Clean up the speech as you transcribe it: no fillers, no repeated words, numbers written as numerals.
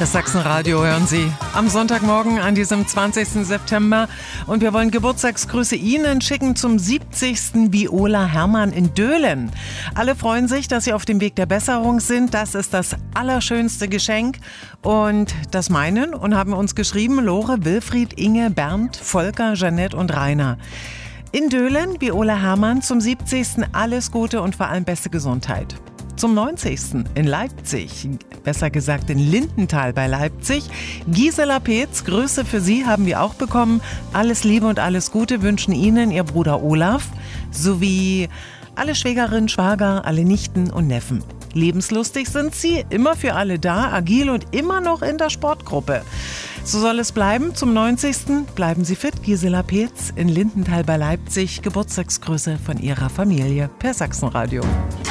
Das Sachsenradio hören Sie am Sonntagmorgen an diesem 20. September. Und wir wollen Geburtstagsgrüße Ihnen schicken zum 70. Viola Hermann in Döhlen. Alle freuen sich, dass Sie auf dem Weg der Besserung sind. Das ist das allerschönste Geschenk. Und das meinen und haben uns geschrieben Lore, Wilfried, Inge, Bernd, Volker, Jeanette und Rainer. In Döhlen, Viola Hermann zum 70. Alles Gute und vor allem beste Gesundheit. Zum 90. in Leipzig, besser gesagt in Lindenthal bei Leipzig. Gisela Peetz, Grüße für Sie haben wir auch bekommen. Alles Liebe und alles Gute wünschen Ihnen Ihr Bruder Olaf sowie alle Schwägerinnen, Schwager, alle Nichten und Neffen. Lebenslustig sind Sie, immer für alle da, agil und immer noch in der Sportgruppe. So soll es bleiben. Zum 90. bleiben Sie fit. Gisela Peetz in Lindenthal bei Leipzig. Geburtstagsgrüße von ihrer Familie per Sachsenradio.